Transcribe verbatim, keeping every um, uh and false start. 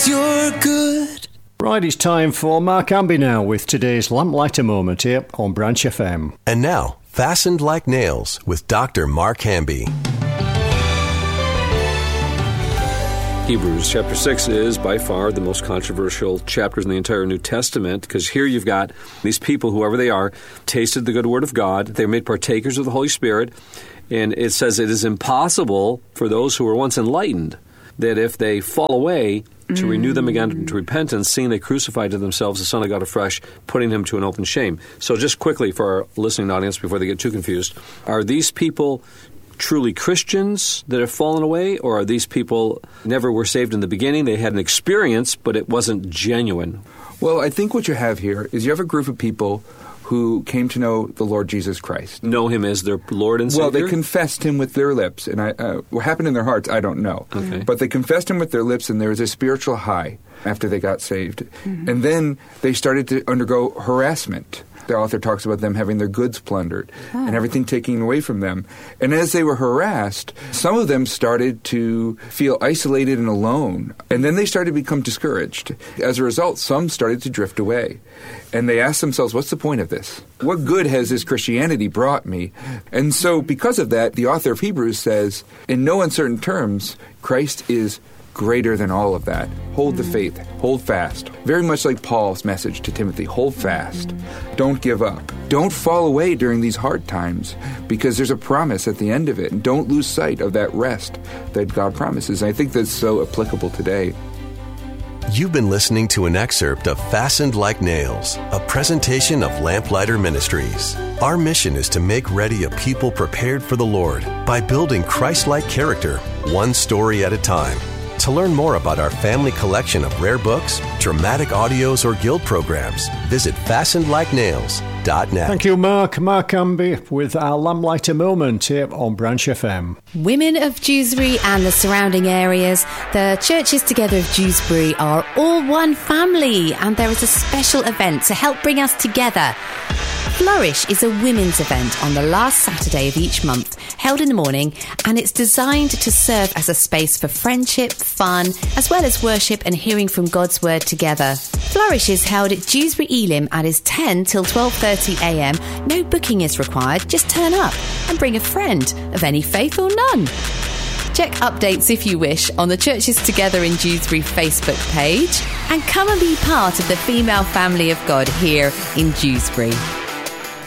'cause you're good. Right, it's time for Mark Amby now with today's Lamplighter Moment here on Branch F M. And now, Fastened Like Nails with Doctor Mark Hamby. Hebrews chapter six is by far the most controversial chapters in the entire New Testament, because here you've got these people, whoever they are, tasted the good word of God. They're made partakers of the Holy Spirit. And it says it is impossible for those who were once enlightened that if they fall away, to mm. renew them again to repentance, seeing they crucified to themselves the Son of God afresh, putting him to an open shame. So just quickly for our listening audience before they get too confused, are these people truly Christians that have fallen away, or are these people never were saved in the beginning? They had an experience, but it wasn't genuine. Well, I think what you have here is you have a group of people who came to know the Lord Jesus Christ. Know him as their Lord and Savior? Well, they confessed him with their lips. And I, uh, what happened in their hearts, I don't know. Okay. But they confessed him with their lips, and there was a spiritual high after they got saved. Mm-hmm. And then they started to undergo harassment. The author talks about them having their goods plundered oh. and everything taken away from them. And as they were harassed, some of them started to feel isolated and alone. And then they started to become discouraged. As a result, some started to drift away. And they asked themselves, what's the point of this? What good has this Christianity brought me? And so because of that, the author of Hebrews says, in no uncertain terms, Christ is greater than all of that. Hold the faith. Hold fast. Very much like Paul's message to Timothy. Hold fast. Don't give up. Don't fall away during these hard times, because there's a promise at the end of it. And don't lose sight of that rest that God promises. And I think that's so applicable today. You've been listening to an excerpt of Fastened Like Nails, a presentation of Lamplighter Ministries. Our mission is to make ready a people prepared for the Lord by building Christ-like character, one story at a time. To learn more about our family collection of rare books, dramatic audios, or guild programs, visit fastened like nails dot net. Thank you, Mark. Mark Amby with our Lamplighter Moment here on Branch F M. Women of Dewsbury and the surrounding areas, the Churches Together of Dewsbury are all one family, and there is a special event to help bring us together. Flourish is a women's event on the last Saturday of each month, held in the morning, and it's designed to serve as a space for friendship, fun, as well as worship and hearing from God's Word together. Flourish is held at Dewsbury Elim and is ten till twelve thirty a m. No booking is required, just turn up and bring a friend of any faith or none. Check updates if you wish on the Churches Together in Dewsbury Facebook page, and come and be part of the female family of God here in Dewsbury.